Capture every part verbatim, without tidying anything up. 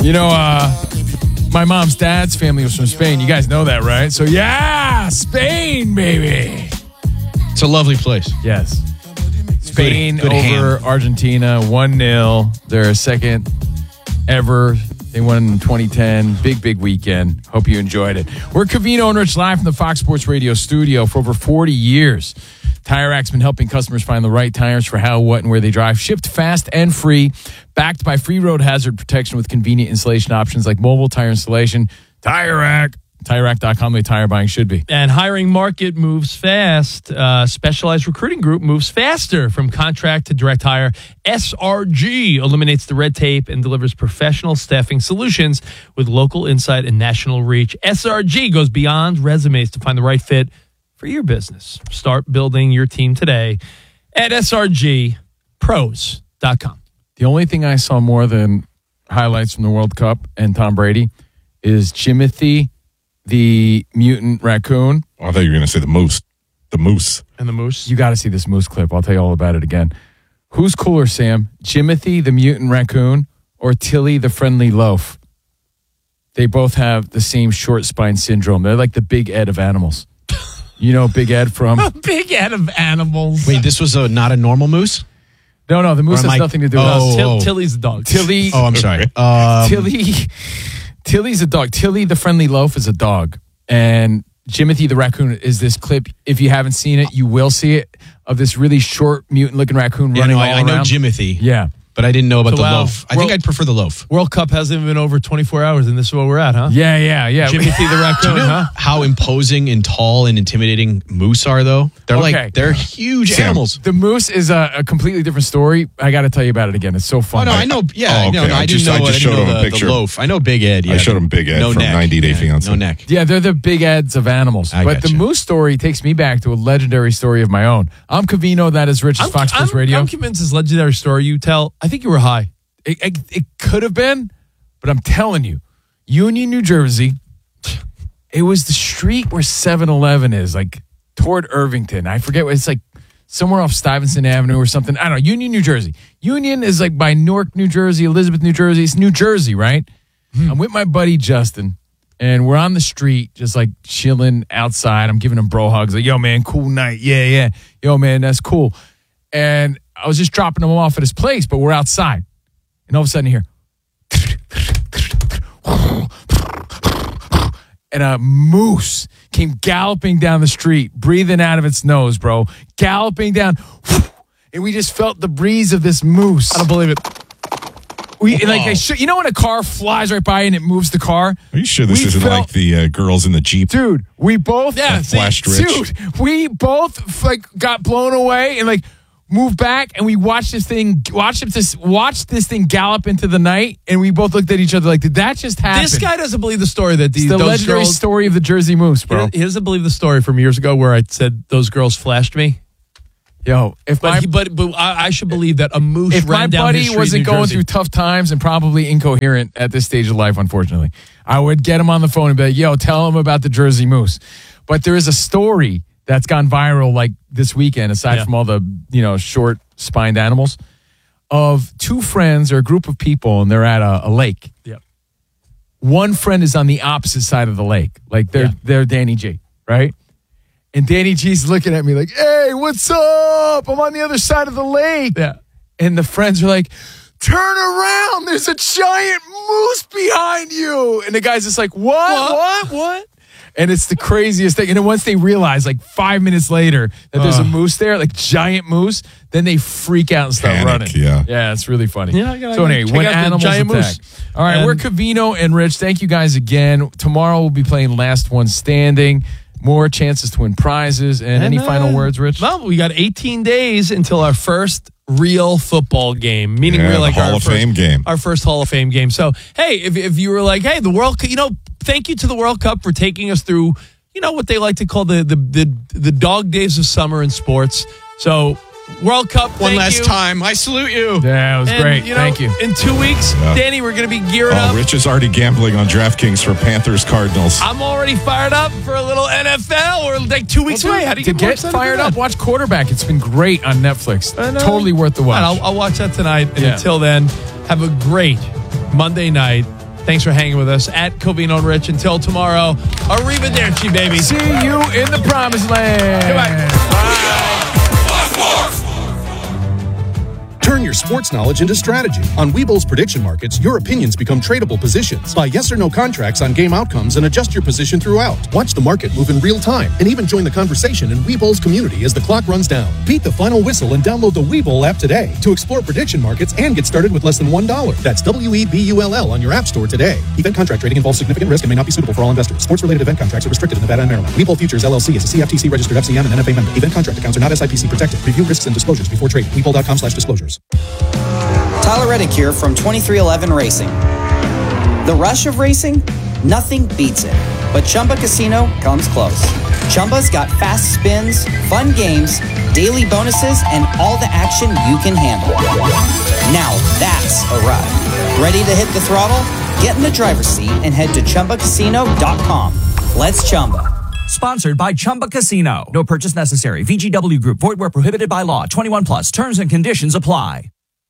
You know, uh, my mom's dad's family was from Spain. You guys know that, right? So, yeah, Spain, baby. It's a lovely place. Yes. Spain Good- good over ham. Argentina, one nil. Their second ever. They won in twenty ten. Big, big weekend. Hope you enjoyed it. We're Covino and Rich live from the Fox Sports Radio studio for over forty years. Tire Rack's been helping customers find the right tires for how, what, and where they drive. Shipped fast and free. Backed by free road hazard protection with convenient installation options like mobile tire installation. Tire Rack. Tire Rack dot com, the tire buying should be. And hiring market moves fast. Uh, specialized recruiting group moves faster from contract to direct hire. S R G eliminates the red tape and delivers professional staffing solutions with local insight and national reach. S R G goes beyond resumes to find the right fit for your business. Start building your team today at S R G pros dot com. The only thing I saw more than highlights from the World Cup and Tom Brady is Jimothy, the mutant raccoon. Oh, I thought you were going to say the moose. The moose. And the moose. You got to see this moose clip. I'll tell you all about it again. Who's cooler, Sam? Jimothy, the mutant raccoon, or Tilly, the friendly loaf? They both have the same short spine syndrome. They're like the Big Ed of animals. You know Big Ed from... Big head of animals. Wait, this was a not a normal moose? No, no, the moose Or am has I- nothing to do with Oh, us. Till, oh. Tilly's the dog. Tilly... Oh, I'm sorry. Um, Tilly... Tilly's a dog. Tilly, the friendly loaf, is a dog. And Jimothy, the raccoon, is this clip. If you haven't seen it, you will see it, of this really short, mutant-looking raccoon yeah, running no, all I, I know around. Jimothy. Yeah. But I didn't know about So, the wow. loaf. I Well- think I'd prefer the loaf. World Cup hasn't even been over twenty-four hours, and this is where we're at, huh? Yeah, yeah, yeah. Jimothy the raccoon, Do you know huh? how imposing and tall and intimidating moose are, though? They're Okay. like, they're huge Sam. animals. The moose is a, a completely different story. I got to tell you about it again. It's so Oh, fun. no, I know. Yeah, Oh, no, okay. no, I I, just- didn't know, I just I didn't showed know him a the, the picture. loaf. I know Big Ed. Yeah, I showed him Big Ed no from neck. ninety Day Yeah, Fiancé. No neck. Yeah, they're the big Eds of animals. I but the gotcha. moose story takes me back to a legendary story of my own. I'm Covino. That is Rich's I'm, Fox Sports I'm- Radio. I'm convinced this legendary story you tell, I think you were high. It, it, it could have been, but I'm telling you, Union, New Jersey, it was the street where seven eleven is, like toward Irvington. I forget what it's like, somewhere off Stuyvesant Avenue or something. I don't know, Union, New Jersey. Union is like by Newark, New Jersey, Elizabeth, New Jersey. It's New Jersey, right? I'm with my buddy Justin, and we're on the street just like chilling outside. I'm giving him bro hugs, like, yo, man, cool night. Yeah, yeah. Yo, man, that's cool. And I was just dropping him off at his place, but we're outside. And all of a sudden, you hear, and a moose came galloping down the street, breathing out of its nose, bro. Galloping down. And we just felt the breeze of this moose. I don't believe it. We like, I should, you know, when a car flies right by and it moves the car? Are you sure this We isn't felt- like the uh, girls in the Jeep? Dude, we both, Yeah, That flashed Rich. dude, we both like got blown away and like moved back, and we watched this thing, watched this, watched this thing gallop into the night, and we both looked at each other like, did that just happen? This guy doesn't believe the story that it's these the those legendary girls. story of the Jersey Moose, bro. He doesn't believe the story from years ago where I said those girls flashed me. Yo, if But my he, but but I, I should believe that a moose if my ran down his buddy street wasn't in New going Jersey. through tough times and probably incoherent at this stage of life, unfortunately, I would get him on the phone and be like, yo, tell him about the Jersey Moose. But there is a story that's gone viral like this weekend, aside Yeah. from all the, you know, short spined animals, of two friends or a group of people, and they're at a, a lake. Yep. One friend is on the opposite side of the lake. Like they're Yeah. they're Danny G, right? And Danny G's looking at me like, hey, what's up? I'm on the other side of the lake. Yeah. And the friends are like, turn around. There's a giant moose behind you. And the guy's just like, what? What? What? And it's the craziest thing. And then once they realize, like five minutes later, that there's a Uh. moose there, like giant moose, then they freak out and start Panic, running. yeah. Yeah, it's really funny. Yeah, I gotta- so I gotta anyway, check when out the animals giant attack. moose. All right, And- we're Covino and Rich. Thank you guys again. Tomorrow we'll be playing Last One Standing. More chances to win prizes. And, any uh, final words, Rich? Well, we got eighteen days until our first real football game, meaning Yeah, we're the like Hall our of first, Fame game. our first Hall of Fame game. So, hey, if if you were like, hey, the World Cup, you know, thank you to the World Cup for taking us through, you know, what they like to call the the the, the dog days of summer in sports. So, World Cup, One thank last you. time. I salute you. Yeah, it was And, great. you know, Thank you. In two weeks, Yeah. Danny, we're going to be geared Oh, up. Rich is already gambling on DraftKings for Panthers Cardinals. I'm already fired up for a little N F L. We're like two weeks away. How do you to get, more get excited fired than up, that? watch Quarterback. It's been great on Netflix. I know. Totally worth the watch. All right, I'll, I'll watch that tonight. And Yeah. until then, have a great Monday night. Thanks for hanging with us at Covino and Rich. Until tomorrow, arrivederci, baby. See you in the promised land. Goodbye. Turn your sports knowledge into strategy. On Webull's prediction markets, your opinions become tradable positions. Buy yes or no contracts on game outcomes and adjust your position throughout. Watch the market move in real time and even join the conversation in Webull's community as the clock runs down. Beat the final whistle and download the Webull app today to explore prediction markets and get started with less than one dollar. That's W E B U L L on your app store today. Event contract trading involves significant risk and may not be suitable for all investors. Sports-related event contracts are restricted in Nevada and Maryland. Webull Futures L L C is a C F T C registered F C M and N F A member. Event contract accounts are not S I P C protected. Review risks and disclosures before trading. Webull.com slash disclosures. Tyler Reddick here from twenty-three eleven Racing. The rush of racing? Nothing beats it. But Chumba Casino comes close. Chumba's got fast spins, fun games, daily bonuses, and all the action you can handle. Now that's a ride. Ready to hit the throttle? Get in the driver's seat and head to Chumba Casino dot com. Let's Chumba. Sponsored by Chumba Casino. No purchase necessary. V G W Group. Void where prohibited by law. twenty-one plus. Terms and conditions apply.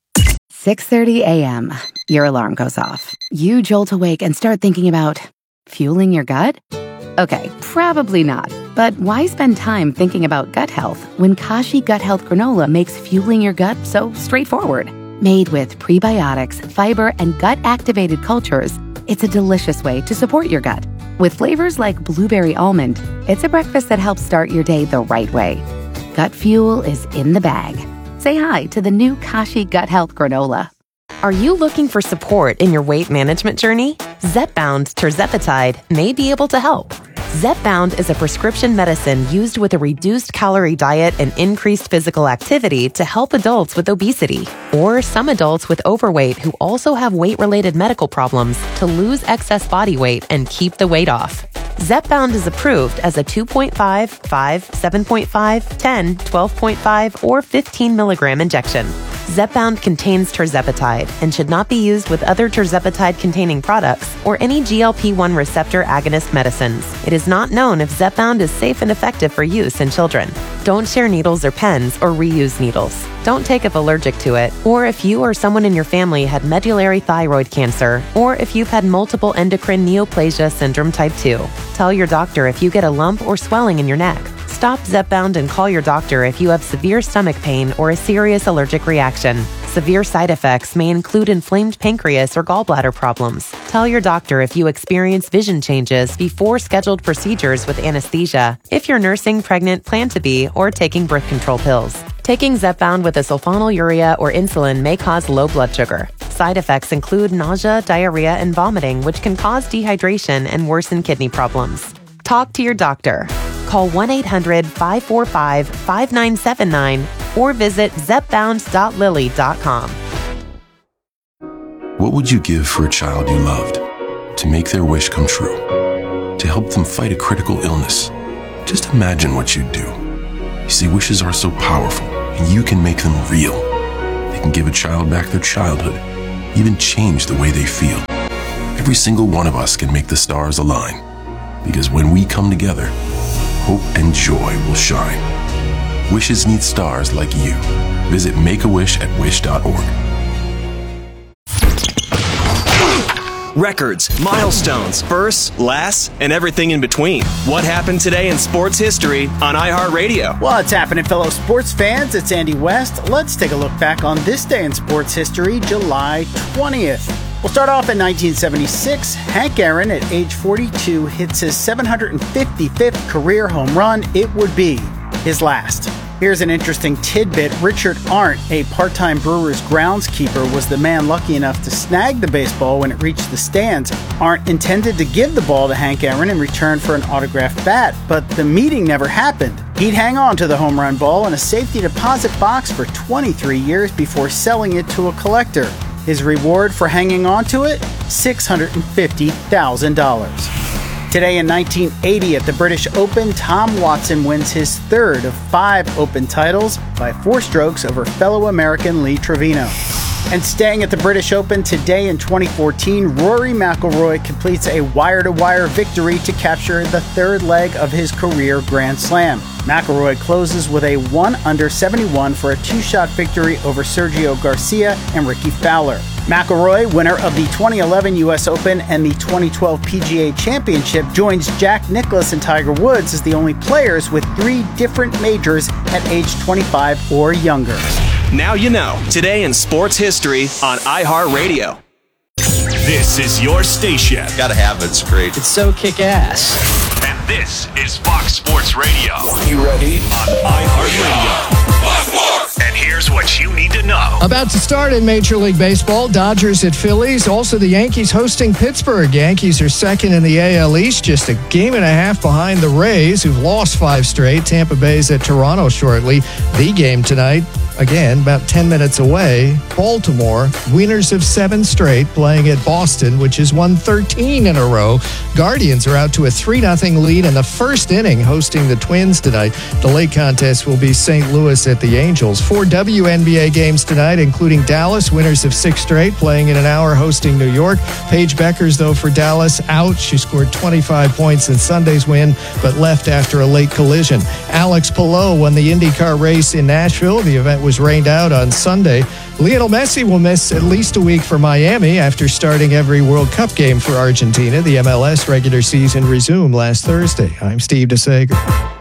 six thirty a.m. Your alarm goes off. You jolt awake and start thinking about fueling your gut? Okay, probably not. But why spend time thinking about gut health when Kashi Gut Health Granola makes fueling your gut so straightforward? Made with prebiotics, fiber, and gut-activated cultures, it's a delicious way to support your gut. With flavors like blueberry almond, it's a breakfast that helps start your day the right way. Gut fuel is in the bag. Say hi to the new Kashi Gut Health Granola. Are you looking for support in your weight management journey? Zepbound tirzepatide may be able to help. Zepbound is a prescription medicine used with a reduced calorie diet and increased physical activity to help adults with obesity or some adults with overweight who also have weight-related medical problems to lose excess body weight and keep the weight off. Zepbound is approved as a two point five, five, seven point five, ten, twelve point five, or fifteen milligram injection. Zepbound contains tirzepatide and should not be used with other tirzepatide-containing products or any G L P one receptor agonist medicines. It is not known if Zepbound is safe and effective for use in children. Don't share needles or pens or reuse needles. Don't take if allergic to it, or if you or someone in your family had medullary thyroid cancer, or if you've had multiple endocrine neoplasia syndrome type two. Tell your doctor if you get a lump or swelling in your neck. Stop Zepbound and call your doctor if you have severe stomach pain or a serious allergic reaction. Severe side effects may include inflamed pancreas or gallbladder problems. Tell your doctor if you experience vision changes before scheduled procedures with anesthesia, if you're nursing, pregnant, plan to be, or taking birth control pills. Taking Zepbound with a sulfonylurea or insulin may cause low blood sugar. Side effects include nausea, diarrhea, and vomiting, which can cause dehydration and worsen kidney problems. Talk to your doctor. Call one eight hundred, five four five, five nine seven nine or visit zepbound dot lilly dot com. What would you give for a child you loved? To make their wish come true? To help them fight a critical illness? Just imagine what you'd do. You see, wishes are so powerful, and you can make them real. They can give a child back their childhood, even change the way they feel. Every single one of us can make the stars align, because when we come together, hope and joy will shine. Wishes need stars like you. Visit Make A Wish at wish dot org. Records, milestones, firsts, lasts, and everything in between. What happened today in sports history on iHeartRadio? What's happening, fellow sports fans? It's Andy West. Let's take a look back on this day in sports history, July twentieth. We'll start off in nineteen seventy-six. Hank Aaron, at age forty-two, hits his seven hundred fifty-fifth career home run. It would be his last. Here's an interesting tidbit. Richard Arndt, a part-time Brewers groundskeeper, was the man lucky enough to snag the baseball when it reached the stands. Arndt intended to give the ball to Hank Aaron in return for an autographed bat, but the meeting never happened. He'd hang on to the home run ball in a safety deposit box for twenty-three years before selling it to a collector. His reward for hanging on to it? six hundred fifty thousand dollars. Today in nineteen eighty at the British Open, Tom Watson wins his third of five Open titles by four strokes over fellow American Lee Trevino. And staying at the British Open today in twenty fourteen, Rory McIlroy completes a wire-to-wire victory to capture the third leg of his career Grand Slam. McIlroy closes with a one under seventy-one for a two-shot victory over Sergio Garcia and Ricky Fowler. McIlroy, winner of the twenty eleven U S Open and the twenty twelve P G A Championship, joins Jack Nicklaus and Tiger Woods as the only players with three different majors at age twenty-five or younger. Now you know. Today in sports history on iHeartRadio. This is your station. Gotta have it. It's great. It's so kick-ass. And this is Fox Sports Radio. You ready? On iHeartRadio. Fox Sports. And here's what you need to know. About to start in Major League Baseball, Dodgers at Phillies. Also, the Yankees hosting Pittsburgh. Yankees are second in the A L East, just a game and a half behind the Rays, who've lost five straight. Tampa Bay's at Toronto shortly. The game tonight, again, about ten minutes away. Baltimore, winners of seven straight, playing at Boston, which has won thirteen in a row. Guardians are out to a three nothing lead in the first inning, hosting the Twins tonight. The late contest will be Saint Louis at the Angels. Four W N B A games tonight, including Dallas, winners of six straight, playing in an hour, hosting New York. Paige Beckers, though, for Dallas, out. She scored twenty-five points in Sunday's win, but left after a late collision. Alex Palou won the IndyCar race in Nashville. The event was rained out on Sunday. Lionel Messi will miss at least a week for Miami after starting every World Cup game for Argentina. The M L S regular season resumed last Thursday. I'm Steve DeSager.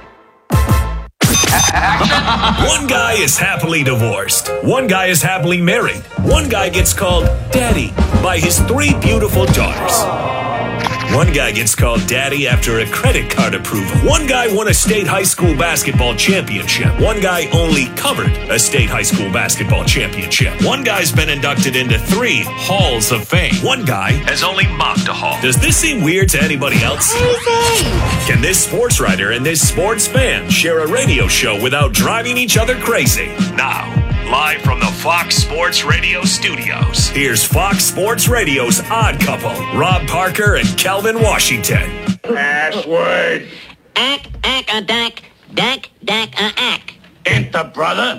One guy is happily divorced. One guy is happily married. One guy gets called daddy by his three beautiful daughters. One guy gets called daddy after a credit card approval. One guy won a state high school basketball championship. One guy only covered a state high school basketball championship. One guy's been inducted into three halls of fame. One guy has only mopped a hall. Does this seem weird to anybody else? Can this sports writer and this sports fan share a radio show without driving each other crazy? Now, live from the Fox Sports Radio studios, here's Fox Sports Radio's Odd Couple, Rob Parker and Calvin Washington. Password. Ack, ack, a dack, dack, dack, a ack. Enter, brother.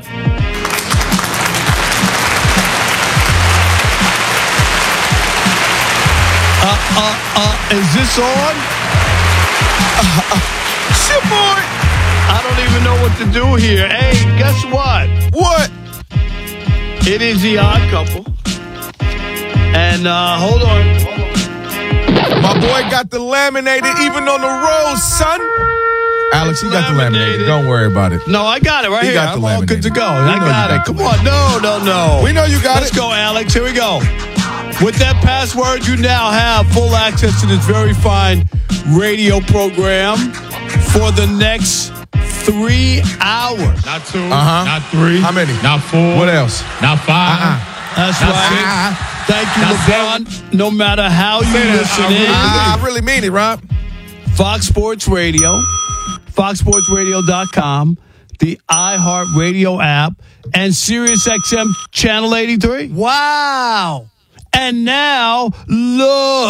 Uh, uh, uh, is this on? Uh, uh, shit, boy. I don't even know what to do here. Hey, guess what? What? It is the Odd Couple. And, uh, hold on. Hold on. My boy got the laminated even on the road, son. Alex, he got the laminated. Don't worry about it. No, I got it right he here. Got the I'm all good to go. I got it. Come on. No, no, no. We know you got Let's it. Let's go, Alex. Here we go. With that password, you now have full access to this very fine radio program for the next three hours. Not two. Uh-huh. Not three. How many? Not four. What else? Not five. Uh-uh. That's Not right. six. Thank you, Not LeBron. No matter how you listen in. I really mean it, Rob. Fox Sports Radio, fox sports radio dot com, the iHeartRadio app, and SiriusXM Channel eighty-three. Wow. And now, live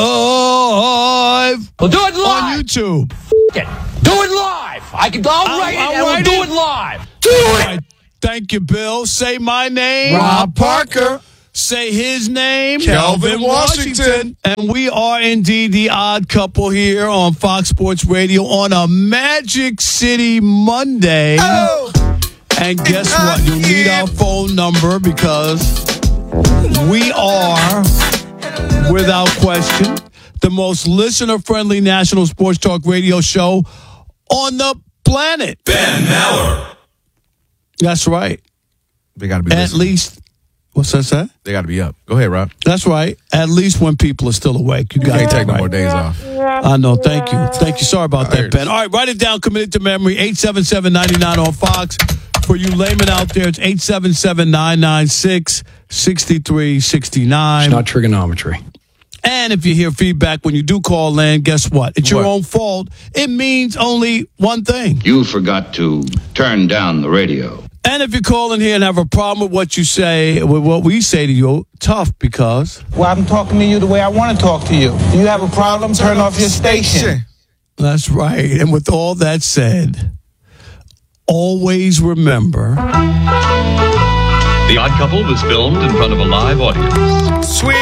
We'll do it live. on YouTube. It. Do it live. I can. I'll, I'll write it I'll and write we'll do it. it live. Do it. Right. Thank you, Bill. Say my name. Rob Parker. Say his name. Calvin Washington. And we are indeed the Odd Couple here on Fox Sports Radio on a Magic City Monday. Oh. And guess what? You'll need our phone number because we are, without question, the most listener-friendly national sports talk radio show on the planet. Ben Maller. That's right. They got to be At listening. least, what's that say? They got to be up. Go ahead, Rob. That's right. At least when people are still awake. You You got can't that take no right. more days off. I know. Thank you. Thank you. Sorry about that, Ben. All right, write it down. Commit it to memory. eight seven seven, nine nine on Fox. For you laymen out there, it's eight seven seven, nine nine six, six three six nine. It's not trigonometry. And if you hear feedback when you do call in, guess what? It's your What? own fault. It means only one thing. You forgot to turn down the radio. And if you call in here and have a problem with what you say, with what we say to you, tough because... Well, I'm talking to you the way I want to talk to you. Do you have a problem? Turn off your station. That's right. And with all that said, always remember... The Odd Couple was filmed in front of a live audience. Sweet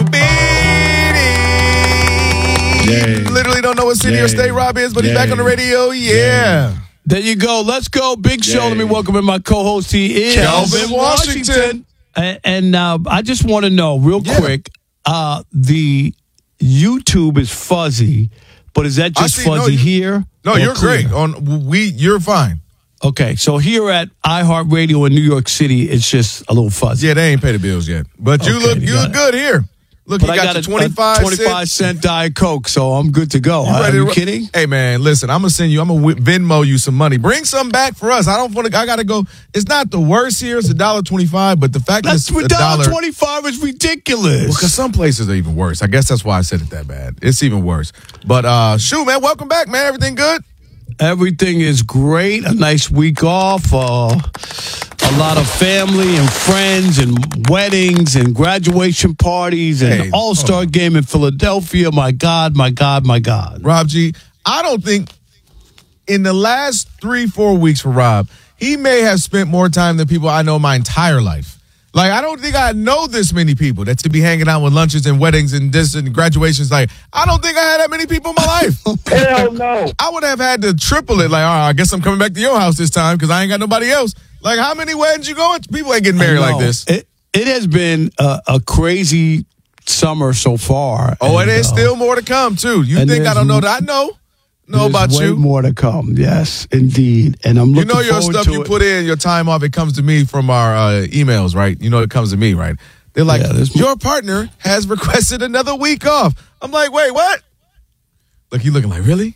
Beanie. Literally don't know what city Yay. or state Rob is, but he's Yay. back on the radio. Yeah. There you go. Let's go. Big show. Yay. Let me welcome in my co-host. He is Kelvin Washington. And, and uh, I just want to know real Yeah. quick, uh, the YouTube is fuzzy, but is that I just see. No, fuzzy you- here? No, or you're clear? great. On we, you're fine. Okay, so here at iHeartRadio in New York City, it's just a little fuzzy. Yeah, they ain't paid the bills yet, but you Okay, look you you got look it. good here. Look, But you I got, got your a, twenty-five, a twenty-five cent Diet Coke, so I'm good to go. You Are ready you to- kidding? Hey man, listen, I'm gonna send you. I'm gonna Venmo you some money. Bring some back for us. I don't want to. I gotta go. It's not the worst here. It's a dollar twenty-five, but the fact that That's it's a one dollar twenty-five is ridiculous. Well, because some places are even worse. I guess that's why I said it that bad. It's even worse. But uh, shoot, man, welcome back, man. Everything good? Everything is great. A nice week off. Uh, a lot of family and friends and weddings and graduation parties and Hey, all-star game in Philadelphia. My God, my God, my God. Rob G, I don't think in the last three, four weeks for Rob, he may have spent more time than people I know my entire life. Like, I don't think I know this many people that to be hanging out with lunches and weddings and this and graduations. Like, I don't think I had that many people in my life. Hell no. I would have had to triple it. Like, all right, I guess I'm coming back to your house this time because I ain't got nobody else. Like, how many weddings you going to? People ain't getting married I like know. this. It, it has been a, a crazy summer so far. Oh, and, and there's uh, still more to come, too. You and think I there's don't know m- that? I know. Know there's about way you. more to come. Yes, indeed. And I'm You looking know your forward stuff to you it. put in, your time off, it comes to me from our uh, emails, right? You know it comes to me, right? They're like, Yeah, there's your partner has requested another week off. I'm like, wait, what? Look, you looking like, really?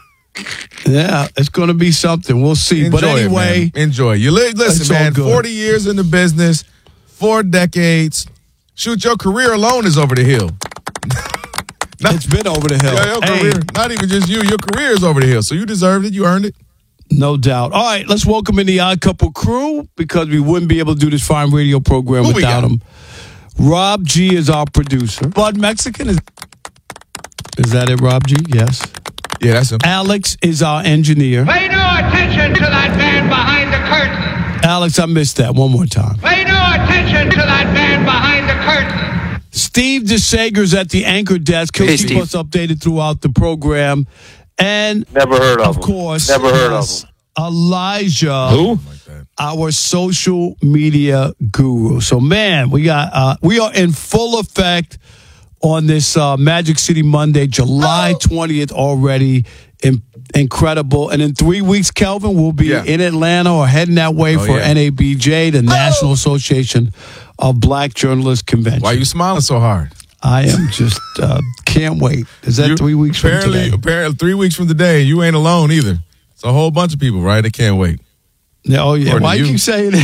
Yeah, it's going to be something. We'll see. Enjoy but anyway, it, man. Enjoy. You li- It's listen, all man, good. forty years in the business, four decades. Shoot, your career alone is over the hill. it's been over the hill. Yeah, your Hey, career, not even just you, your career is over the hill. So you deserved it. You earned it. no doubt. All right, let's welcome in the Odd Couple crew because we wouldn't be able to do this fine radio program Who we without got? him. Rob G is our producer. Blood Mexican is. Is that it, Rob G? Yes. Yeah, that's him. Alex is our engineer. Pay no attention to that man behind the curtain. Alex, I missed that. One more time. Pay no attention to that man behind the curtain. Steve DeSager's at the anchor desk. He'll Hey, keep Steve. us updated throughout the program. And Never heard of, of him. course, Never heard of yes, him. Elijah, Who? our social media guru. So, man, we got uh, we are in full effect on this uh, Magic City Monday, July twentieth already. In, incredible. And in three weeks, Kelvin, we'll be Yeah. in Atlanta or heading that way Oh, for yeah. N A B J, the National Association of Black Journalists Convention. Why are you smiling so hard? I am just uh, can't wait. Is that You- three weeks from apparently, today? Apparently, three weeks from today, you ain't alone either. It's a whole bunch of people, right? They can't wait. Yeah, oh yeah. According Why to you you. keep saying